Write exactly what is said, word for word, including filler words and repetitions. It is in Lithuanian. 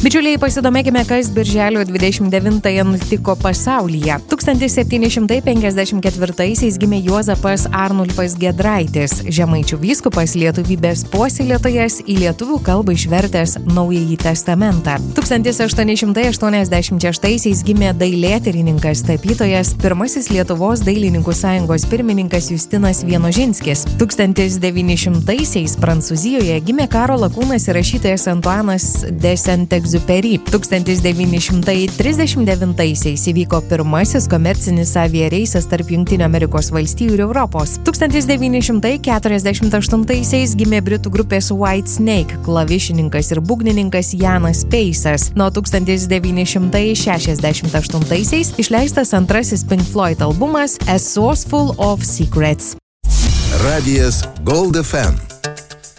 Bičiuliai, pasidomėkime, kas birželio dvidešimt devintąją nutiko pasaulyje. tūkstantis septyni šimtai penkiasdešimt ketvirtaisiais gimė Juozapas Arnulfas Giedraitis, žemaičių vyskupas, lietuvybės puoselėtojas, į lietuvių kalbą išvertęs Naująjį testamentą. tūkstantis aštuoni šimtai aštuoniasdešimt šeštaisiais gimė dailėtyrininkas, tapytojas, pirmasis Lietuvos dailininkų sąjungos pirmininkas Justinas Vienožinskis. tūkstantis devyni šimtaisiais Prancūzijoje gimė karo lakūnas ir rašytojas Antuanas de Saint-Exupéry. tūkstantis devyni šimtai trisdešimt devintaisiais įvyko pirmasis komercinis aviareisas tarp Jungtinių Amerikos valstijų ir Europos. tūkstantis devyni šimtai keturiasdešimt aštuntaisiais gimė britų grupės Whitesnake klavišininkas ir būgnininkas Janas Peisas. Nuo tūkstantis devyni šimtai šešiasdešimt aštuntaisiais išleistas antrasis Pink Floyd albumas A Source Full of Secrets. Radijas Gold F M.